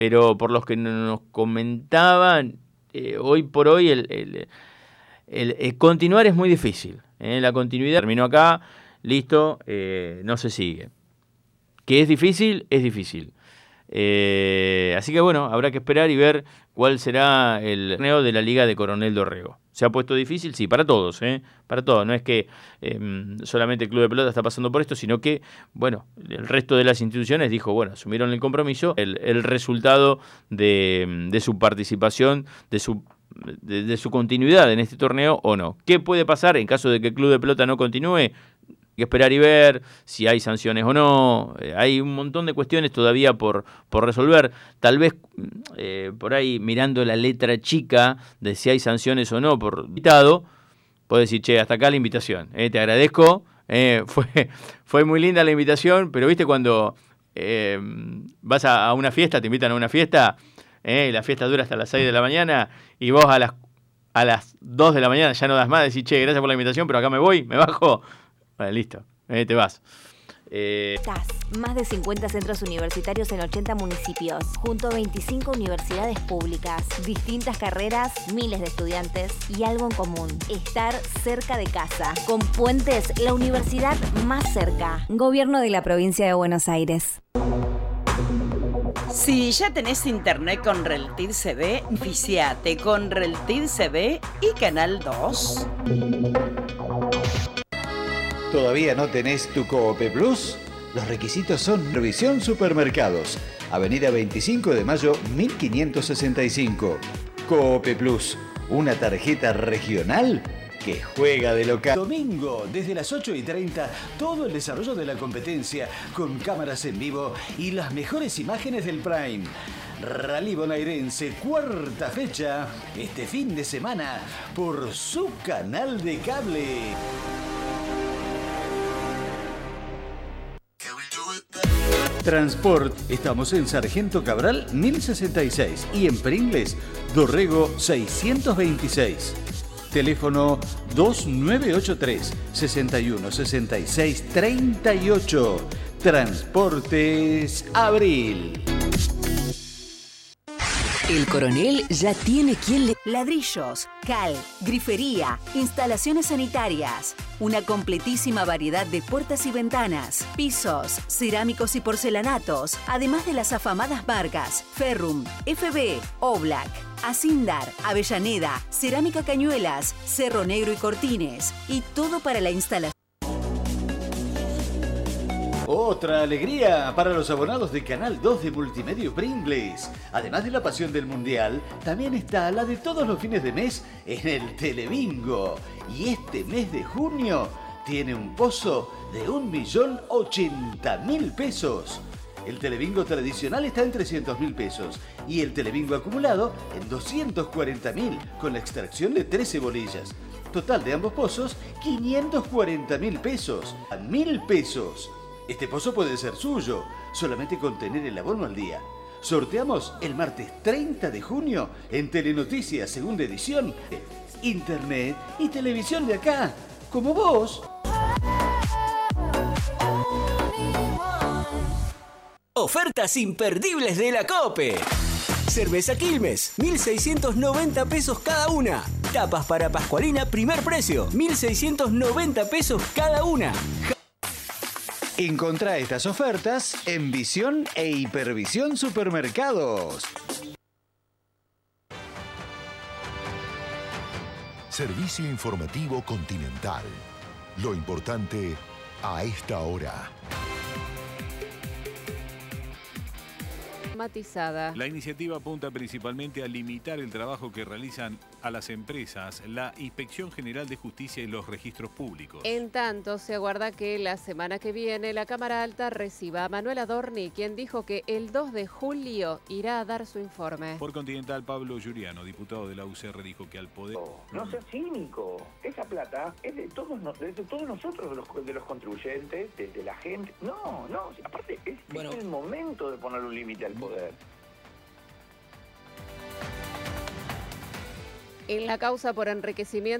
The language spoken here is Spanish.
pero por los que nos comentaban, hoy por hoy el continuar es muy difícil. La continuidad terminó acá, listo, no se sigue. ¿Que es difícil? Es difícil. Así que bueno, habrá que esperar y ver cuál será el torneo de la Liga de Coronel Dorrego. ¿Se ha puesto difícil? Sí, para todos, para todos. No es que solamente el Club de Pelota está pasando por esto, sino que, bueno, el resto de las instituciones dijo, bueno, asumieron el compromiso, el resultado de su participación, de su continuidad en este torneo o no. ¿Qué puede pasar en caso de que el Club de Pelota no continúe? Hay que esperar y ver si hay sanciones o no. Hay un montón de cuestiones todavía por resolver. Tal vez por ahí mirando la letra chica de si hay sanciones o no por invitado, podés decir, che, hasta acá la invitación. Te agradezco. Fue muy linda la invitación, pero viste cuando vas a una fiesta, te invitan a una fiesta, la fiesta dura hasta las 6 de la mañana y vos a las 2 de la mañana ya no das más, decís, che, gracias por la invitación, pero acá me voy, me bajo. Vale, listo, te vas. CAS, más de 50 centros universitarios en 80 municipios, junto a 25 universidades públicas, distintas carreras, miles de estudiantes y algo en común, estar cerca de casa. Con Puentes, la universidad más cerca. Gobierno de la provincia de Buenos Aires. Si ya tenés internet con Reltiv CB, viciate con Reltiv CB y Canal 2. ¿Todavía no tenés tu Coop Plus? Los requisitos son Revisión Supermercados, Avenida 25 de Mayo 1565. Coop Plus, una tarjeta regional que juega de local. Domingo, desde las 8:30, todo el desarrollo de la competencia, con cámaras en vivo y las mejores imágenes del Prime. Rally Bonaerense, cuarta fecha, este fin de semana, por su canal de cable. Transport, estamos en Sargento Cabral 1066 y en Pringles, Dorrego 626. Teléfono 2983 61 66 38. Transportes Abril. El Coronel ya tiene quien le... Ladrillos, cal, grifería, instalaciones sanitarias, una completísima variedad de puertas y ventanas, pisos, cerámicos y porcelanatos, además de las afamadas marcas Ferrum, FB, Oblak, Asindar, Avellaneda, Cerámica Cañuelas, Cerro Negro y Cortines, y todo para la instalación. Otra alegría para los abonados de Canal 2 de Multimedio Pringles. Además de la pasión del Mundial, también está la de todos los fines de mes en el Telebingo. Y este mes de junio tiene un pozo de 1.080.000 pesos. El Telebingo tradicional está en 300.000 pesos y el Telebingo acumulado en 240.000 con la extracción de 13 bolillas. Total de ambos pozos, 540.000 pesos. A 1.000 pesos. Este pozo puede ser suyo, solamente con tener el abono al día. Sorteamos el martes 30 de junio en Telenoticias, segunda edición, internet y televisión de acá, como vos. Ofertas imperdibles de la COPE. Cerveza Quilmes, 1.690 pesos cada una. Tapas para Pascualina, primer precio, 1.690 pesos cada una. Encontrá estas ofertas en Visión e Hipervisión Supermercados. Servicio informativo Continental. Lo importante a esta hora. La iniciativa apunta principalmente a limitar el trabajo que realizan a las empresas, la Inspección General de Justicia y los registros públicos. En tanto, se aguarda que la semana que viene la Cámara Alta reciba a Manuel Adorni, quien dijo que el 2 de julio irá a dar su informe. Por Continental, Pablo Giuliano, diputado de la UCR, dijo que al poder... No seas cínico. Esa plata es de todos nosotros, de los contribuyentes, de la gente. No, aparte es el momento de poner un límite al poder. En la causa por enriquecimiento